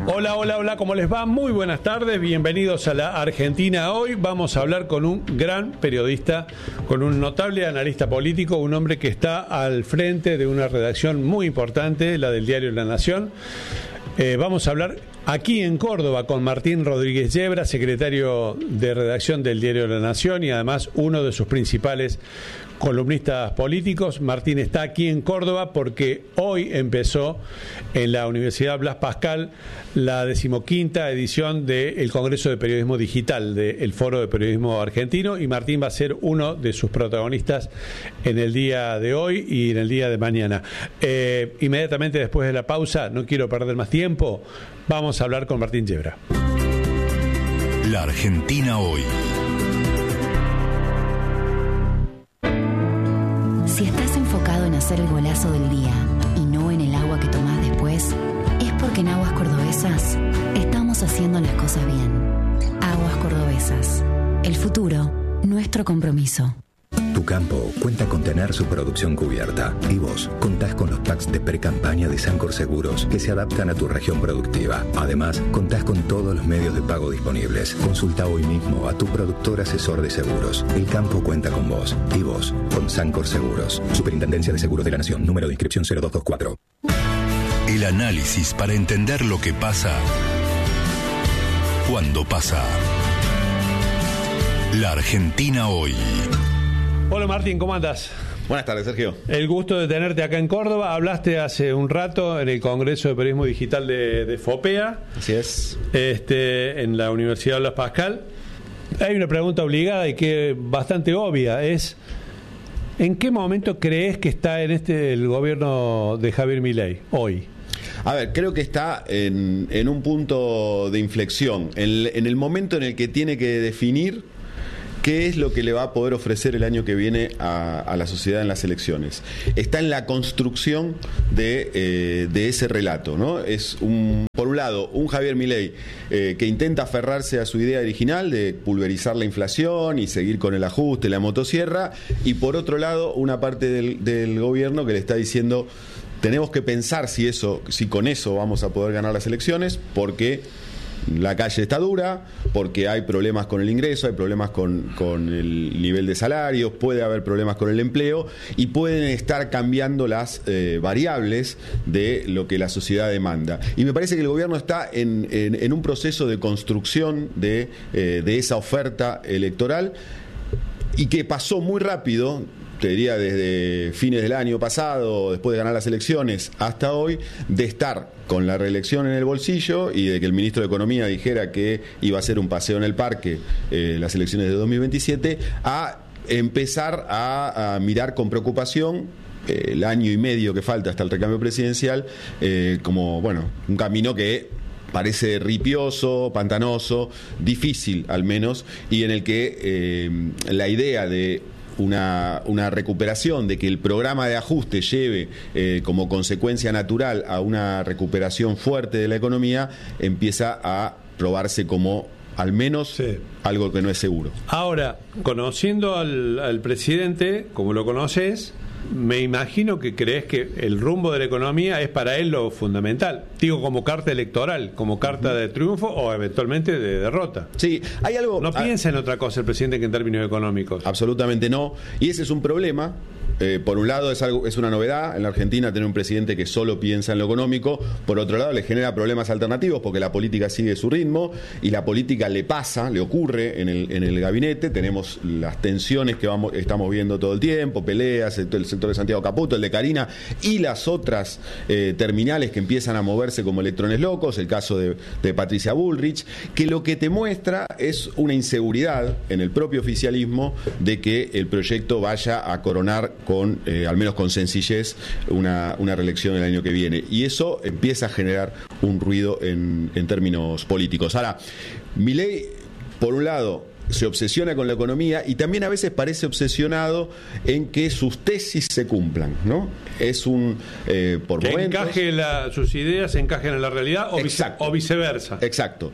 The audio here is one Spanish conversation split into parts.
Hola, hola, hola, ¿cómo les va? Muy buenas tardes, bienvenidos a la Argentina Hoy. Vamos a hablar con un gran periodista, con un notable analista político, un hombre que está al frente de una redacción muy importante, la del diario La Nación. Vamos a hablar aquí en Córdoba con Martín Rodríguez Yebra, secretario de redacción del diario La Nación y además uno de sus principales columnistas políticos. Martín está aquí en Córdoba porque hoy empezó en la Universidad Blas Pascal la 15ª edición del Congreso de Periodismo Digital del Foro de Periodismo Argentino, y Martín va a ser uno de sus protagonistas en el día de hoy y en el día de mañana. Inmediatamente después de la pausa, no quiero perder más tiempo, vamos a hablar con Martín Yebra. La Argentina Hoy. Si estás enfocado en hacer el golazo del día y no en el agua que tomás después, es porque en Aguas Cordobesas estamos haciendo las cosas bien. Aguas Cordobesas. El futuro, nuestro compromiso. Tu campo cuenta con tener su producción cubierta y vos contás con los packs de pre-campaña de Sancor Seguros que se adaptan a tu región productiva. Además, contás con todos los medios de pago disponibles. Consulta hoy mismo a tu productor asesor de seguros. El campo cuenta con vos y vos con Sancor Seguros. Superintendencia de Seguros de la Nación. Número de inscripción 0224. El análisis para entender lo que pasa cuando pasa. La Argentina Hoy. Hola Martín, ¿cómo andás? Buenas tardes, Sergio. El gusto de tenerte acá en Córdoba. Hablaste hace un rato en el Congreso de Periodismo Digital de FOPEA. Así es. En la Universidad Blas Pascal. Hay una pregunta obligada y que bastante obvia, es ¿en qué momento crees que está el gobierno de Javier Milei hoy? A ver, creo que está en un punto de inflexión, en el momento en el que tiene que definir qué es lo que le va a poder ofrecer el año que viene a la sociedad en las elecciones. Está en la construcción de ese relato, ¿no? Es por un lado, un Javier Milei que intenta aferrarse a su idea original de pulverizar la inflación y seguir con el ajuste, la motosierra, y por otro lado, una parte del gobierno que le está diciendo: tenemos que pensar si con eso vamos a poder ganar las elecciones, porque la calle está dura, porque hay problemas con el ingreso, hay problemas con el nivel de salarios, puede haber problemas con el empleo y pueden estar cambiando las variables de lo que la sociedad demanda. Y me parece que el gobierno está en un proceso de construcción de esa oferta electoral, y que pasó muy rápido, te diría desde fines del año pasado, después de ganar las elecciones, hasta hoy, de estar con la reelección en el bolsillo y de que el ministro de Economía dijera que iba a hacer un paseo en el parque las elecciones de 2027, a empezar a mirar con preocupación el año y medio que falta hasta el recambio presidencial, como un camino que parece ripioso, pantanoso, difícil al menos, y en el que la idea de una recuperación, de que el programa de ajuste lleve como consecuencia natural a una recuperación fuerte de la economía, empieza a probarse como al menos algo que no es seguro. Ahora, conociendo al presidente, como lo conoces, me imagino que crees que el rumbo de la economía es para él lo fundamental. Digo, como carta electoral, como carta de triunfo o eventualmente de derrota. Sí, hay algo. No piensa en otra cosa el presidente que en términos económicos. Absolutamente no. Y ese es un problema. Por un lado es una novedad en la Argentina tener un presidente que solo piensa en lo económico. Por otro lado, le genera problemas alternativos porque la política sigue su ritmo y la política le ocurre en el gabinete. Tenemos las tensiones que estamos viendo todo el tiempo, peleas, el sector de Santiago Caputo, el de Carina y las otras terminales que empiezan a moverse como electrones locos, el caso de Patricia Bullrich, que lo que te muestra es una inseguridad en el propio oficialismo de que el proyecto vaya a coronar al menos con sencillez, una reelección el año que viene. Y eso empieza a generar un ruido en términos políticos. Ahora, Milei, por un lado, se obsesiona con la economía y también a veces parece obsesionado en que sus tesis se cumplan, ¿no? Es por que momentos sus ideas encajen en la realidad o viceversa. Exacto.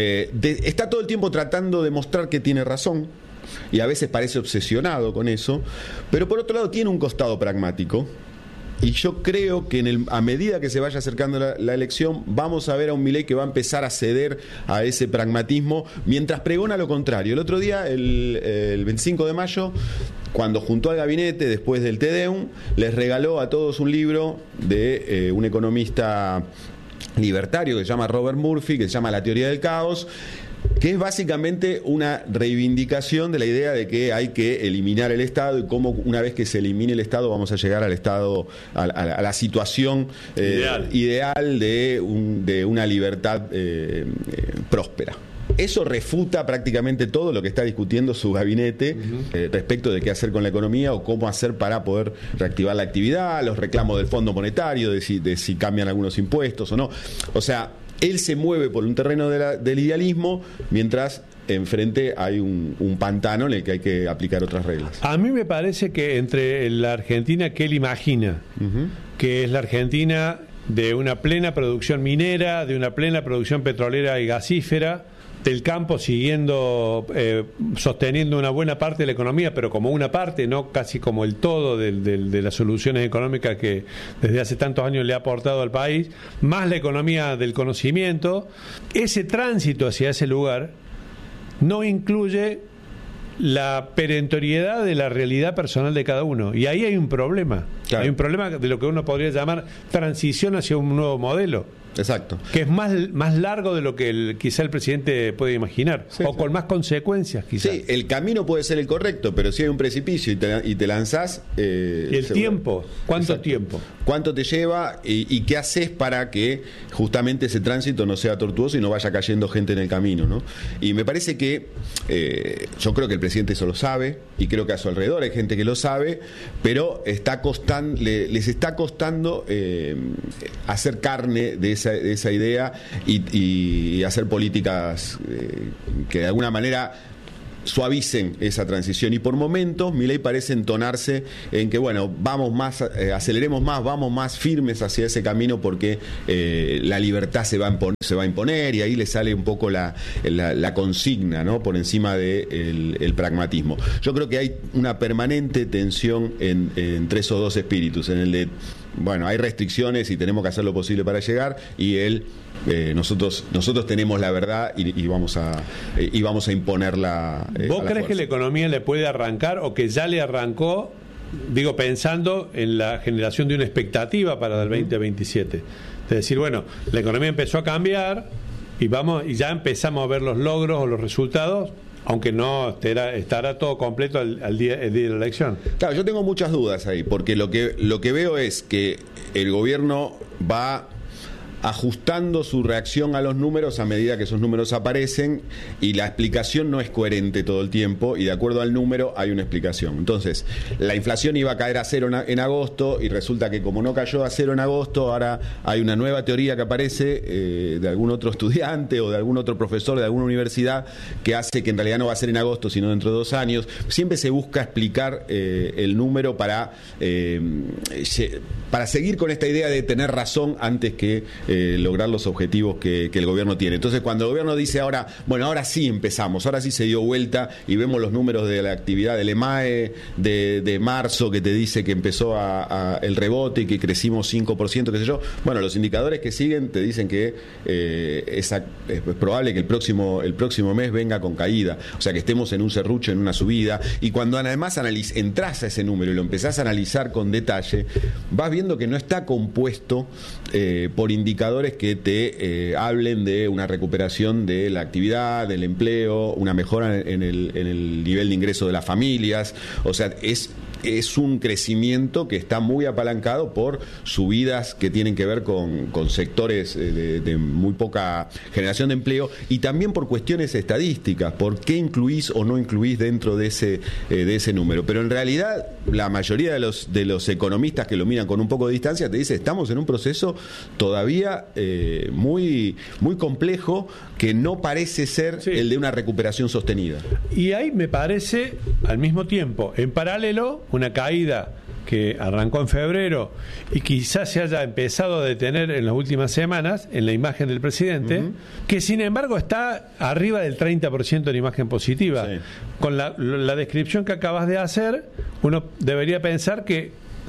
Está todo el tiempo tratando de mostrar que tiene razón y a veces parece obsesionado con eso, pero por otro lado tiene un costado pragmático Y yo creo que a medida que se vaya acercando la elección, vamos a ver a un Milei que va a empezar a ceder a ese pragmatismo, mientras pregona lo contrario. El otro día, el 25 de mayo, cuando juntó al gabinete después del Te Deum, les regaló a todos un libro de un economista libertario que se llama Robert Murphy, que se llama La teoría del caos, que es básicamente una reivindicación de la idea de que hay que eliminar el Estado y cómo una vez que se elimine el Estado vamos a llegar al Estado, a la situación ideal de una libertad próspera. Eso refuta prácticamente todo lo que está discutiendo su gabinete respecto de qué hacer con la economía o cómo hacer para poder reactivar la actividad, los reclamos del Fondo Monetario, de si cambian algunos impuestos o no. O sea, él se mueve por un terreno del idealismo, mientras enfrente hay un pantano en el que hay que aplicar otras reglas. A mí me parece que entre la Argentina que él imagina, que es la Argentina de una plena producción minera, de una plena producción petrolera y gasífera, del campo siguiendo sosteniendo una buena parte de la economía, pero como una parte, no casi como el todo de las soluciones económicas que desde hace tantos años le ha aportado al país, más la economía del conocimiento. Ese tránsito hacia ese lugar no incluye la perentoriedad de la realidad personal de cada uno, y ahí hay un problema. Claro. Hay un problema de lo que uno podría llamar transición hacia un nuevo modelo. Exacto. Que es más largo de lo que quizá el presidente puede imaginar, sí, o con más consecuencias quizás. Sí, el camino puede ser el correcto, pero si hay un precipicio y te lanzás... ¿Y el tiempo? ¿Cuánto Exacto. tiempo? ¿Cuánto te lleva y qué haces para que justamente ese tránsito no sea tortuoso y no vaya cayendo gente en el camino, ¿no? Y me parece que yo creo que el presidente eso lo sabe, y creo que a su alrededor hay gente que lo sabe, pero les está costando hacer carne de esa idea y hacer políticas que de alguna manera suavicen esa transición. Y por momentos Milei parece entonarse en que bueno, vamos más, aceleremos más, vamos más firmes hacia ese camino porque la libertad se va a imponer, y ahí le sale un poco la consigna, ¿no?, por encima de el pragmatismo. Yo creo que hay una permanente tensión entre esos dos espíritus, en el de bueno, hay restricciones y tenemos que hacer lo posible para llegar, y nosotros tenemos la verdad y vamos a imponerla. ¿Vos crees que la economía le puede arrancar, o que ya le arrancó, digo, pensando en la generación de una expectativa para el 2027? Es decir, bueno, la economía empezó a cambiar y ya empezamos a ver los logros o los resultados, aunque no estará todo completo el día de la elección. Claro, yo tengo muchas dudas ahí, porque lo que veo es que el gobierno va ajustando su reacción a los números a medida que esos números aparecen, y la explicación no es coherente todo el tiempo, y de acuerdo al número hay una explicación. Entonces, la inflación iba a caer a cero en agosto, y resulta que como no cayó a cero en agosto, ahora hay una nueva teoría que aparece de algún otro estudiante o de algún otro profesor de alguna universidad que hace que en realidad no va a ser en agosto sino dentro de 2 años. Siempre se busca explicar el número para seguir con esta idea de tener razón antes que lograr los objetivos que el gobierno tiene. Entonces, cuando el gobierno dice ahora sí empezamos, ahora sí se dio vuelta y vemos los números de la actividad del EMAE de marzo, que te dice que empezó el rebote y que crecimos 5%, qué sé yo. Bueno, los indicadores que siguen te dicen que es probable que el próximo mes venga con caída, o sea que estemos en un serrucho, en una subida, y cuando además entras a ese número y lo empezás a analizar con detalle, vas viendo que no está compuesto por indicadores que te hablen de una recuperación de la actividad, del empleo, una mejora en el nivel de ingreso de las familias. O sea, es un crecimiento que está muy apalancado por subidas que tienen que ver con sectores de muy poca generación de empleo, y también por cuestiones estadísticas, por qué incluís o no incluís dentro de ese número. Pero en realidad la mayoría de los economistas que lo miran con un poco de distancia te dice: estamos en un proceso todavía muy, muy complejo, que no parece ser el de una recuperación sostenida. Y ahí me parece, al mismo tiempo, en paralelo, una caída que arrancó en febrero y quizás se haya empezado a detener en las últimas semanas en la imagen del presidente, que sin embargo está arriba del 30% de la imagen positiva. Sí. Con la descripción que acabas de hacer, uno debería pensar que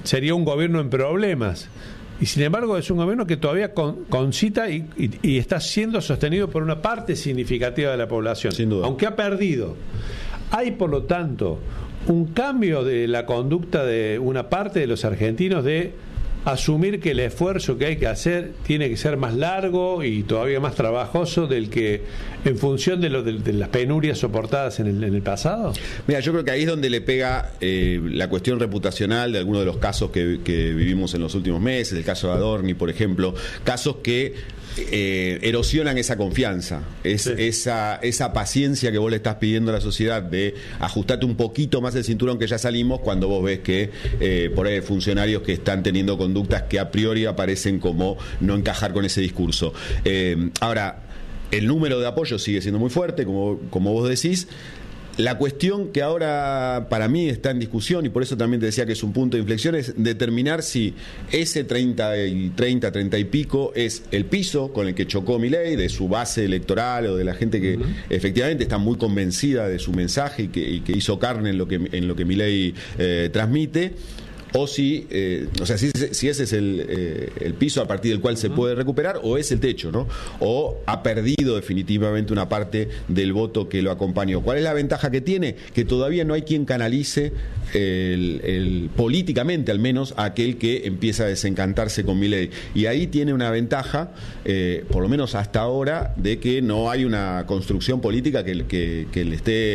sería un gobierno en problemas. Y sin embargo es un gobierno que todavía concita y está siendo sostenido por una parte significativa de la población, sin duda, aunque ha perdido. Hay, por lo tanto, un cambio de la conducta de una parte de los argentinos de asumir que el esfuerzo que hay que hacer tiene que ser más largo y todavía más trabajoso del que en función de las penurias soportadas en el pasado. Mira, yo creo que ahí es donde le pega la cuestión reputacional de algunos de los casos que vivimos en los últimos meses, el caso de Adorni, por ejemplo, casos que erosionan esa confianza, esa paciencia que vos le estás pidiendo a la sociedad de ajustarte un poquito más el cinturón, que ya salimos, cuando vos ves que por ahí hay funcionarios que están teniendo conductas que a priori aparecen como no encajar con ese discurso. Ahora, el número de apoyo sigue siendo muy fuerte, como vos decís. La cuestión que ahora para mí está en discusión, y por eso también te decía que es un punto de inflexión, es determinar si ese 30 y pico es el piso con el que chocó Milei, de su base electoral o de la gente que efectivamente está muy convencida de su mensaje y que hizo carne en lo que Milei transmite, o si ese es el piso a partir del cual se puede recuperar, o es el techo, ¿no? O ha perdido definitivamente una parte del voto que lo acompañó. ¿Cuál es la ventaja que tiene? Que todavía no hay quien canalice políticamente, al menos, a aquel que empieza a desencantarse con Milei. Y ahí tiene una ventaja, por lo menos hasta ahora, de que no hay una construcción política que le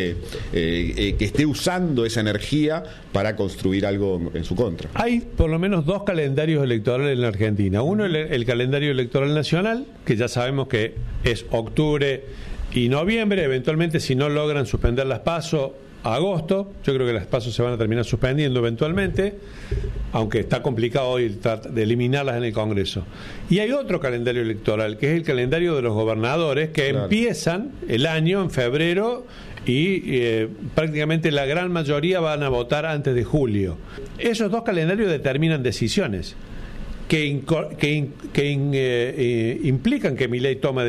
esté usando esa energía para construir algo en su contra. Hay por lo menos dos calendarios electorales en la Argentina. Uno, el calendario electoral nacional, que ya sabemos que es octubre y noviembre. Eventualmente, si no logran suspender las PASO, agosto. Yo creo que las PASO se van a terminar suspendiendo eventualmente, aunque está complicado hoy de eliminarlas en el Congreso. Y hay otro calendario electoral, que es el calendario de los gobernadores, que empiezan el año en febrero y prácticamente la gran mayoría van a votar antes de julio. Esos dos calendarios determinan decisiones que implican que Milei tome